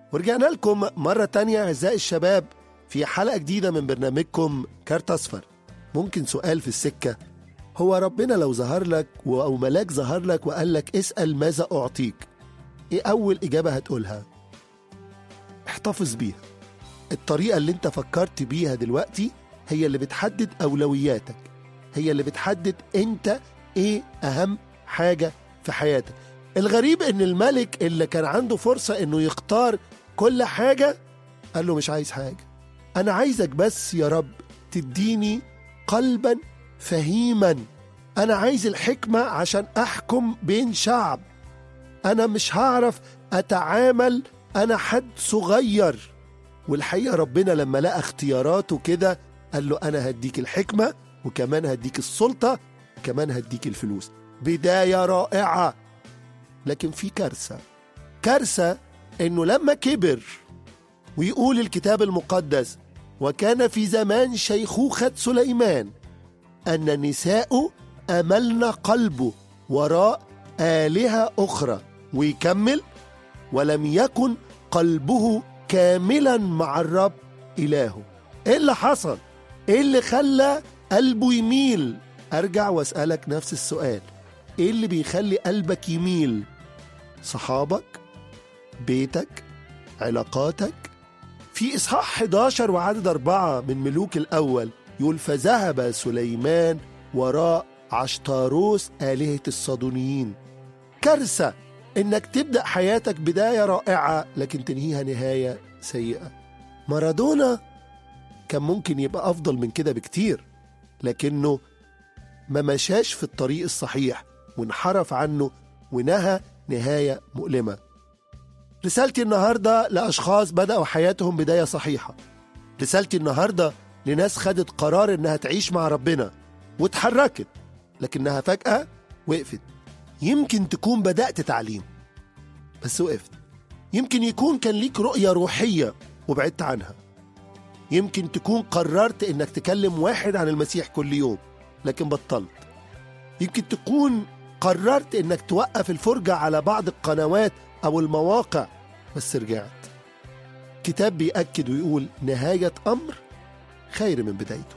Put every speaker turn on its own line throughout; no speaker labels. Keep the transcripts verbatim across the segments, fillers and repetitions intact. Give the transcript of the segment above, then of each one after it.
ورجعنا لكم مرة تانية أعزائي الشباب في حلقة جديدة من برنامجكم كارت أصفر. ممكن سؤال في السكة، هو ربنا لو ظهر لك أو ملاك ظهر لك وقال لك اسأل ماذا أعطيك، إيه أول إجابة هتقولها؟ احتفظ بيها. الطريقة اللي انت فكرت بيها دلوقتي هي اللي بتحدد أولوياتك، هي اللي بتحدد انت ايه أهم حاجة في حياتك. الغريب ان الملك اللي كان عنده فرصة انه يختار كل حاجة قال له مش عايز حاجة، انا عايزك بس يا رب تديني قلبا فهيما، انا عايز الحكمة عشان احكم بين شعب، انا مش هعرف اتعامل، انا حد صغير. والحقيقة ربنا لما لقى اختياراته كده قال له انا هديك الحكمة وكمان هديك السلطة وكمان هديك الفلوس. بداية رائعة، لكن في كارثة. كارثة انه لما كبر، ويقول الكتاب المقدس وكان في زمان شيخوخة سليمان أن نساء أملن قلبه وراء آلهة أخرى، ويكمل ولم يكن قلبه كاملا مع الرب إلهه. إيه اللي حصل؟ إيه اللي خلى قلبه يميل؟ أرجع وأسألك نفس السؤال، إيه اللي بيخلي قلبك يميل؟ صحابك؟ بيتك؟ علاقاتك؟ في إصحاح حداشر وعدد أربعة من ملوك الأول يقول فذهب سليمان وراء عشتاروس آلهة الصدونيين. كارثة إنك تبدأ حياتك بداية رائعة لكن تنهيها نهاية سيئة. مارادونا كان ممكن يبقى أفضل من كده بكتير، لكنه ما مشاش في الطريق الصحيح وانحرف عنه ونهى نهاية مؤلمة. رسالتي النهاردة لأشخاص بدأوا حياتهم بداية صحيحة. رسالتي النهاردة لناس خدت قرار إنها تعيش مع ربنا وتحركت لكنها فجأة وقفت. يمكن تكون بدأت تعليم بس وقفت، يمكن يكون كان ليك رؤية روحية وبعدت عنها، يمكن تكون قررت إنك تكلم واحد عن المسيح كل يوم لكن بطلت، يمكن تكون قررت إنك توقف الفرجة على بعض القنوات أو المواقع بس رجعت. كتاب بيأكد ويقول نهاية أمر خير من بدايته.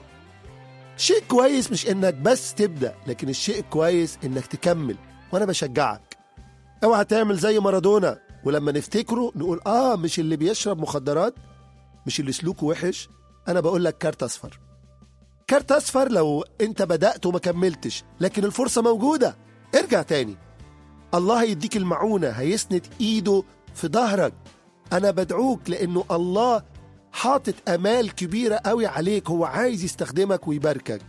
شيء كويس مش إنك بس تبدأ، لكن الشيء كويس إنك تكمل، وأنا بشجعك. اوعى تعمل زي مارادونا ولما نفتكره نقول آه مش اللي بيشرب مخدرات، مش اللي سلوكه وحش. أنا بقول لك كارت أصفر. كارت أصفر لو أنت بدأت وما كملتش، لكن الفرصة موجودة، ارجع تاني. الله هيديك المعونة، هيسند إيده في ظهرك. أنا بدعوك لأنه الله حاطط أمال كبيرة قوي عليك، هو عايز يستخدمك ويباركك.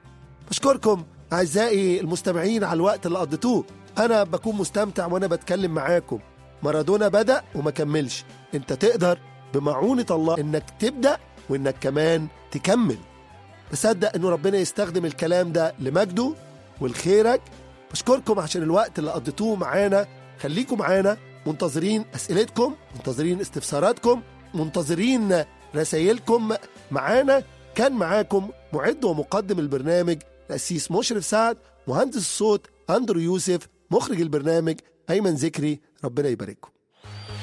بشكركم أعزائي المستمعين على الوقت اللي قضيتوه. أنا بكون مستمتع وأنا بتكلم معاكم. مارادونا بدأ وما كملش، أنت تقدر بمعونة الله إنك تبدأ وإنك كمان تكمل. بصدق إنه ربنا يستخدم الكلام ده لمجده والخيرك. بشكركم عشان الوقت اللي قضيتوه معانا. خليكم معانا، منتظرين أسئلتكم، منتظرين استفساراتكم، منتظرين رسائلكم معانا. كان معاكم معد ومقدم البرنامج القسيس مشرف سعد، مهندس الصوت أندرو يوسف، مخرج البرنامج أيمن ذكري. ربنا يبارككم.